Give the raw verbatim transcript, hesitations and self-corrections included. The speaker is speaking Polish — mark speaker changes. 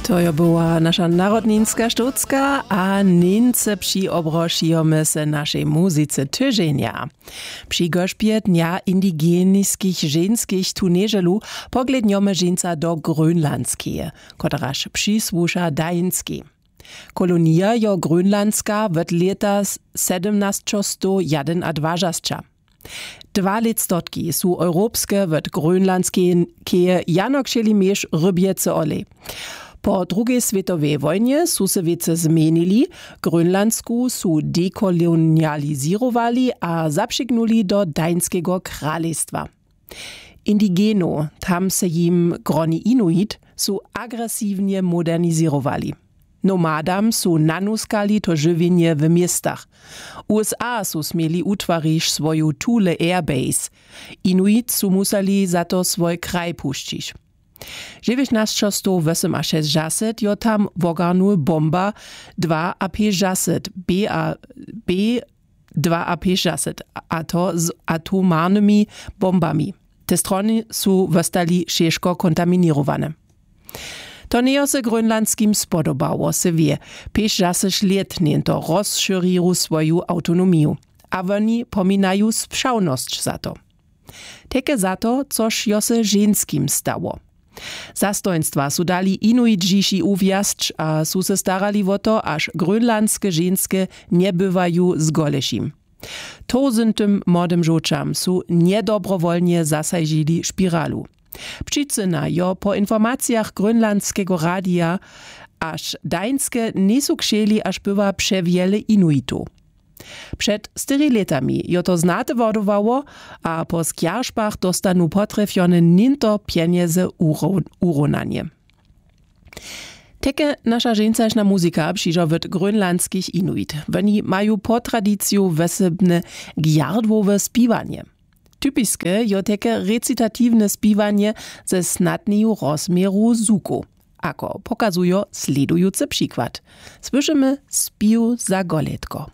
Speaker 1: To jo była nasza narodninska sztucka, a nince przyobrošijemy se naszej muzyce tyżenia. Przy gorzbie Dnia indigeniskich ženskich tu nieżelu pogledniemy ženca do grönlandskie, kotraż przysłusza dański. Kolonia jo grönlandska wot leta sedemnasto dwadzieścia. Dwa lectotki su europskie wot grönlandskie janok šeli miež rybiece ole. Po drugiej światowej wojnie su se wiece zmienili, Grönlandsku su dekolonializirowali a zapřignuli do Dańskiego królestwa. Indigeno, tam se jim groni Inuit, su agresywnie modernizirowali. Nomadam su nanuskali to żywienie w miastach. U S A su smieli utwarić swoju Thule Airbase. Inuit su museli za to swój kraj puścić. dziewiętnaście osiemdziesiąt jo tam wogarnul bomba dwa a pięćdziesiąt B a B dwa a pięćdziesiąt, a to z atomarnymi bombami. Te strony su zostali ciężko kontaminowane. To nie se grönlandskim spodobało se wie. pięćdziesiąt lat niento rozszerzył swoją autonomię, a oni pominają sprzałność za to. Teke za to, coż jo se żenskim stało. Zastojnstwa su dali Inuit dziś uwjazd, a su se starali o to, aż grönlandskie ženske nie bywają z golešim. Tozentym młodym żoczam su niedobrowolnie zasajili szpiralu. Przyczyna jo po informacjach grönlandskiego radia, aż dańskie nie su krzeli, aż bywa przewiele Inuitów. Przed cztery latami jo to znate wodowało, a po skjarszpach dostanu potrefione ninto pieniądze uronanie. Teke nasza žencašna muzika přižo wot grönlandskich Inuit. Oni mają po tradiciju wesebne gjardwowe spiwanie. Typiske jo teke recitatiwne spiwanie ze snadniju rozmieru zuku. Ako pokazujo sledujący przykład. Słyszymy spił za goletko.